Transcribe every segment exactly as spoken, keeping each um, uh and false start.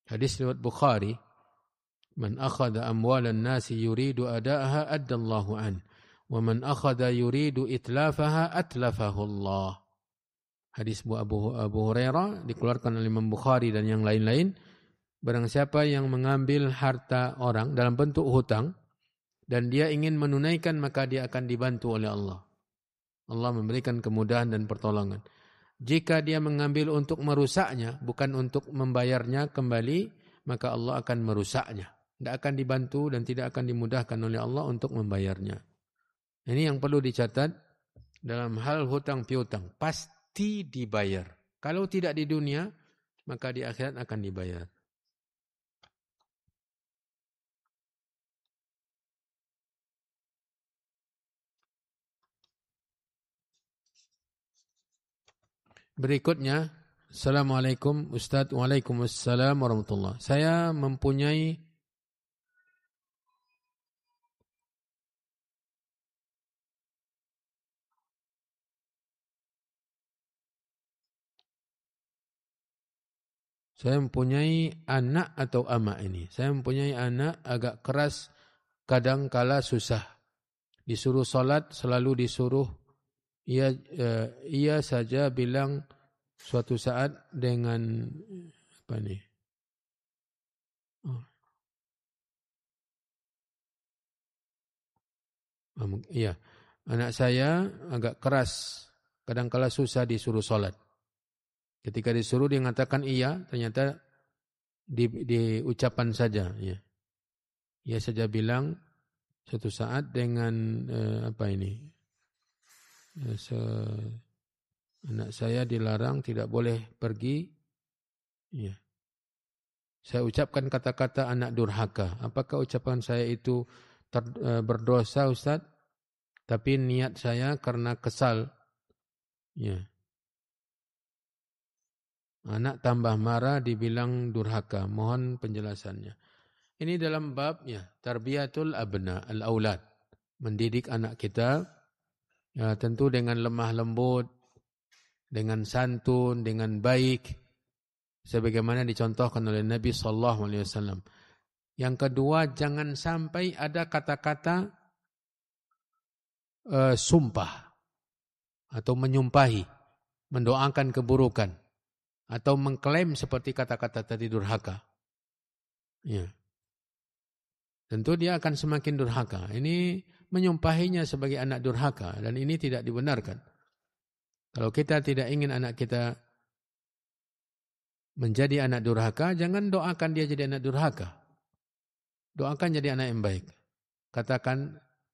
Hadis riwayat Bukhari, "Man akhadha amwalan nasi yuridu ada'aha addallahu an, wa man akhadha yuridu itlafaha atlafahu Allah." Hadis Abu Abu Hurairah dikeluarkan oleh Imam Bukhari dan yang lain-lain. Barang siapa yang mengambil harta orang dalam bentuk hutang dan dia ingin menunaikan, maka dia akan dibantu oleh Allah. Allah memberikan kemudahan dan pertolongan. Jika dia mengambil untuk merusaknya, bukan untuk membayarnya kembali, maka Allah akan merusaknya. Tidak akan dibantu dan tidak akan dimudahkan oleh Allah untuk membayarnya. Ini yang perlu dicatat dalam hal hutang piutang. Pasti dibayar. Kalau tidak di dunia, maka di akhirat akan dibayar. Berikutnya, Assalamualaikum Ustaz. Waalaikumsalam warahmatullahi. Saya mempunyai Saya mempunyai anak atau ama ini. Saya mempunyai anak agak keras, kadang kala susah. Disuruh salat selalu disuruh. Ia uh, ia saja bilang suatu saat dengan apa ni? Oh. Um, iya, anak saya agak keras, kadang-kala susah disuruh salat. Ketika disuruh dia mengatakan iya, ternyata di, di ucapan saja. Ya. Ia saja bilang suatu saat dengan uh, apa ini? Se anak saya dilarang tidak boleh pergi. Ya. Saya ucapkan kata-kata anak durhaka. Apakah ucapan saya itu ter, e, berdosa, Ustaz? Tapi niat saya karena kesal. Ya. Anak tambah marah dibilang durhaka. Mohon penjelasannya. Ini dalam bab ya, tarbiyatul abna al-aulad. Mendidik anak kita. Ya, tentu dengan lemah lembut, dengan santun, dengan baik, sebagaimana dicontohkan oleh Nabi sallallahu alaihi wasallam. Yang kedua, jangan sampai ada kata-kata uh, sumpah atau menyumpahi, mendoakan keburukan atau mengklaim seperti kata-kata tadi durhaka. Ya. Tentu dia akan semakin durhaka. Ini menyumpahinya sebagai anak durhaka dan ini tidak dibenarkan. Kalau kita tidak ingin anak kita menjadi anak durhaka, jangan doakan dia jadi anak durhaka. Doakan jadi anak yang baik. Katakan,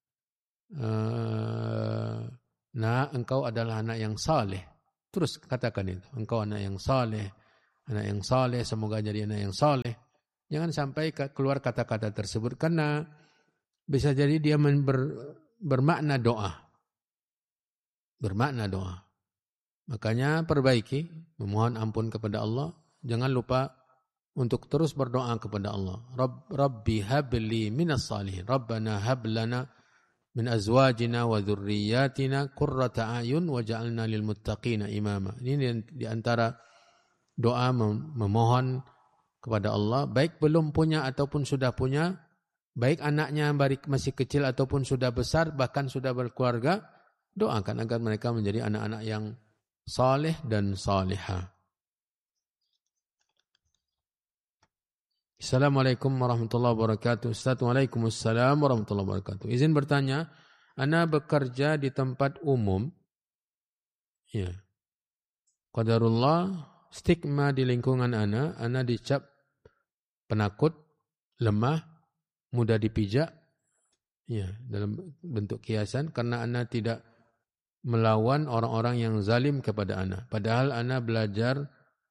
uh, nah engkau adalah anak yang saleh. Terus katakan itu, engkau anak yang saleh, anak yang saleh, semoga jadi anak yang saleh. Jangan sampai keluar kata-kata tersebut karena bisa jadi dia ber, bermakna doa. Bermakna doa. Makanya perbaiki, memohon ampun kepada Allah. Jangan lupa untuk terus berdoa kepada Allah. Rabb, Rabbi habli minas salihin. Rabbana hablana min azwajina wa dhurriyyatina qurrata a'yun waj'alna lil muttaqina imama. Ini di antara doa memohon kepada Allah, baik belum punya ataupun sudah punya, baik anaknya masih kecil ataupun sudah besar, bahkan sudah berkeluarga, doakan agar mereka menjadi anak-anak yang saleh dan salihah. Assalamualaikum warahmatullahi wabarakatuh. Ustaz, waalaikumsalam warahmatullahi wabarakatuh. Izin bertanya, ana bekerja di tempat umum. Ya. Qadarullah, stigma di lingkungan ana, ana dicap penakut, lemah, mudah dipijak, ya, dalam bentuk kiasan karena ana tidak melawan orang-orang yang zalim kepada ana. Padahal ana belajar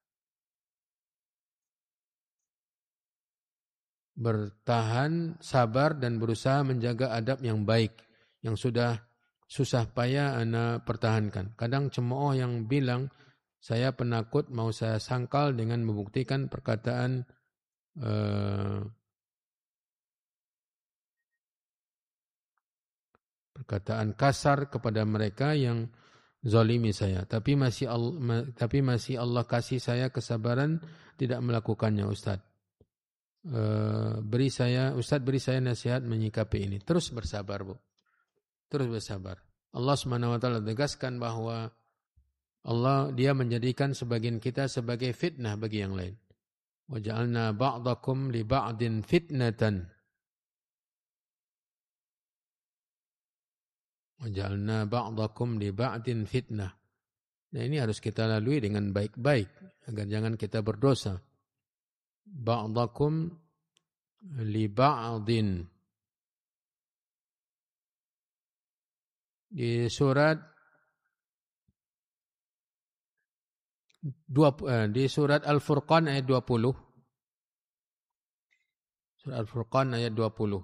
bertahan, sabar dan berusaha menjaga adab yang baik yang sudah susah payah ana pertahankan. Kadang cemooh yang bilang saya penakut mau saya sangkal dengan membuktikan perkataan Uh, perkataan kasar kepada mereka yang zalimi saya, tapi masih Allah, tapi masih Allah kasih saya kesabaran tidak melakukannya, Ustaz. uh, beri saya, Ustaz beri saya nasihat menyikapi ini. Terus bersabar, Bu. Terus bersabar. Allah Subhanahu wa taala tegaskan bahwa Allah dia menjadikan sebagian kita sebagai fitnah bagi yang lain. Wa ja'alna ba'dakum li ba'din fitnatan. Wa ja'alna ba'dakum li ba'din fitnah. Nah, ini harus kita lalui dengan baik-baik agar jangan kita berdosa. Ba'dakum li ba'din. Di surat dua, eh, di surat Al-Furqan ayat dua puluh. Surat Al-Furqan ayat dua puluh.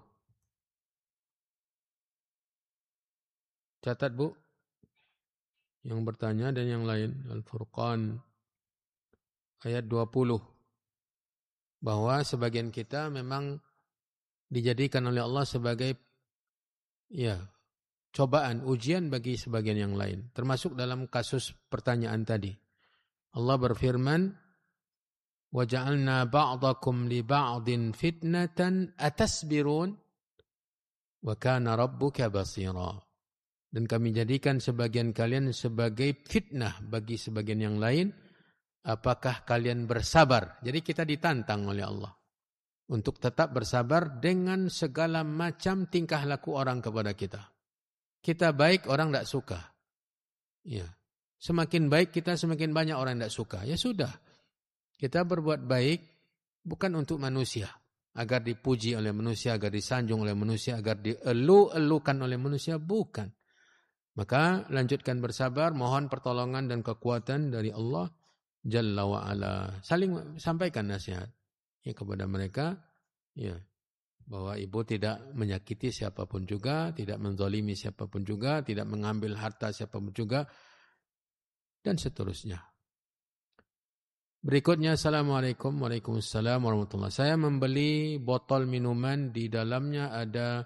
Catat, Bu. Yang bertanya dan yang lain. Al-Furqan ayat dua puluh. Bahwa sebagian kita memang dijadikan oleh Allah sebagai ya cobaan, ujian bagi sebagian yang lain. Termasuk dalam kasus pertanyaan tadi. Allah berfirman, وَجَعَلْنَا بَعْضَكُمْ لِبَعْضٍ فِتْنَةً أَتَسْبِرُونَ وَكَانَ رَبُّكَ بَصِيرًا. Dan kami jadikan sebagian kalian sebagai fitnah bagi sebagian yang lain. Apakah kalian bersabar? Jadi kita ditantang oleh Allah untuk tetap bersabar dengan segala macam tingkah laku orang kepada kita. Kita baik, orang tidak suka. Ya. Semakin baik kita, semakin banyak orang tidak suka. Ya sudah. Kita berbuat baik bukan untuk manusia. Agar dipuji oleh manusia, agar disanjung oleh manusia, agar dielu-elukan oleh manusia. Bukan. Maka lanjutkan bersabar, mohon pertolongan dan kekuatan dari Allah Jalla wa'ala. Saling sampaikan nasihat ya, kepada mereka. Ya. Bahwa ibu tidak menyakiti siapapun juga, tidak menzalimi siapapun juga, tidak mengambil harta siapapun juga, dan seterusnya. Berikutnya, Assalamualaikum Waalaikumsalam warahmatullahi. Saya membeli botol minuman, di dalamnya ada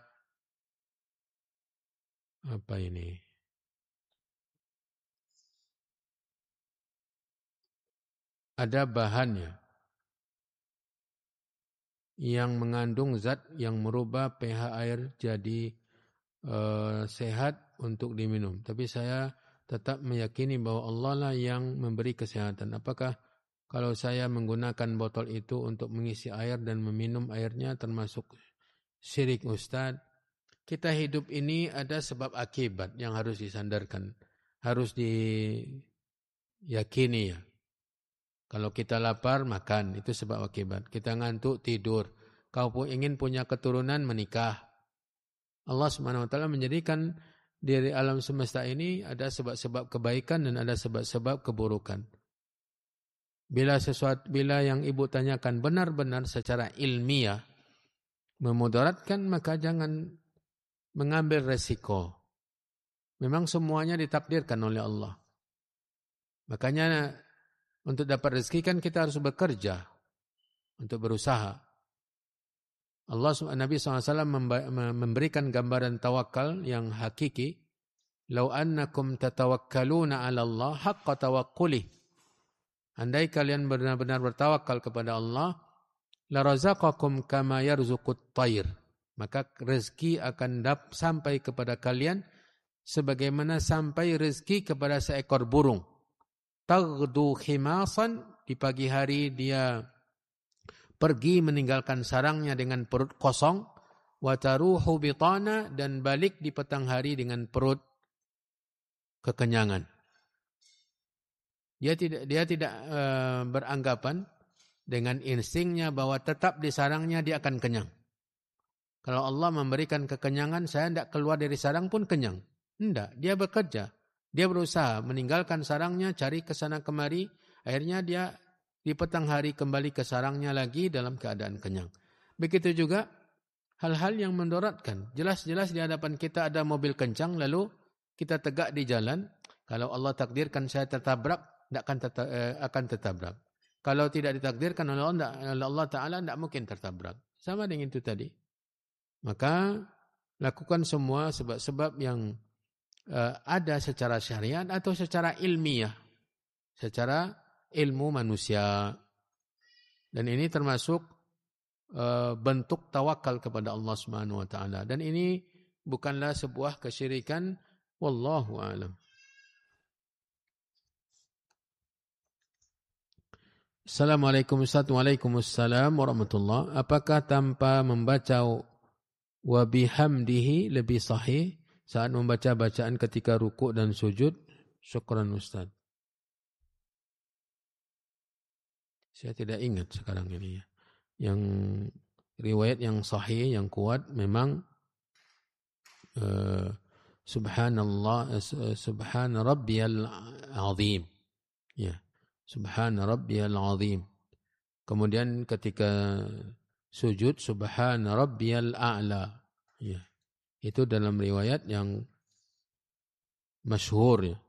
apa ini? Ada bahannya yang mengandung zat yang merubah pH air jadi uh, sehat untuk diminum. Tapi saya tetap meyakini bahwa Allah lah yang memberi kesehatan. Apakah kalau saya menggunakan botol itu untuk mengisi air dan meminum airnya termasuk syirik, Ustaz? Kita hidup ini ada sebab akibat yang harus disandarkan. Harus diyakini ya. Kalau kita lapar, makan. Itu sebab akibat. Kita ngantuk, tidur. Kau pun ingin punya keturunan, menikah. Allah subhanahu wa taala menjadikan dari alam semesta ini ada sebab-sebab kebaikan dan ada sebab-sebab keburukan. Bila sesuatu, bila yang ibu tanyakan benar-benar secara ilmiah memudaratkan, maka jangan mengambil resiko. Memang semuanya ditakdirkan oleh Allah. Makanya untuk dapat rezeki kan kita harus bekerja, untuk berusaha. Allah Nabi shallallahu alaihi wasallam memberikan gambaran tawakal yang hakiki. Lau annakum tatawakkaluna ala Allah haqqa tawakkuli. Andai kalian benar-benar bertawakal kepada Allah, la razaqakum kama yarzuqut tayr. Maka rezeki akan dap sampai kepada kalian sebagaimana sampai rezeki kepada seekor burung. Taghdu khimasan, di pagi hari dia pergi meninggalkan sarangnya dengan perut kosong, wa taruhu bitana, dan balik di petang hari dengan perut kekenyangan. Dia tidak dia tidak e, beranggapan dengan instingnya bahwa tetap di sarangnya dia akan kenyang. Kalau Allah memberikan kekenyangan, saya tidak keluar dari sarang pun kenyang. Tidak, dia bekerja. Dia berusaha meninggalkan sarangnya, cari ke sana kemari. Akhirnya dia di petang hari kembali ke sarangnya lagi dalam keadaan kenyang. Begitu juga hal-hal yang mendoratkan. Jelas-jelas di hadapan kita ada mobil kencang, lalu kita tegak di jalan. Kalau Allah takdirkan saya tertabrak, akan, tetap, eh, akan tertabrak. Kalau tidak ditakdirkan oleh Allah, oleh Allah Ta'ala, tidak mungkin tertabrak. Sama dengan itu tadi. Maka lakukan semua sebab-sebab yang Uh, ada secara syariat atau secara ilmiah, secara ilmu manusia. Dan ini termasuk uh, bentuk tawakal kepada Allah Subhanahu wa taala, dan ini bukanlah sebuah kesyirikan, wallahu a'lam. Assalamualaikum Ustaz. Waalaikumsalam warahmatullahi. Apakah tanpa membaca wa bihamdihi lebih sahih saat membaca bacaan ketika rukuk dan sujud? Syukran Ustaz. Saya tidak ingat sekarang ini ya. Yang riwayat yang sahih, yang kuat memang uh, subhanallah, uh, subhana rabbiyal azim. Ya. Subhana rabbiyal azim. Kemudian ketika sujud subhana rabbiyal a'la. Ya. Itu dalam riwayat yang masyhur ya.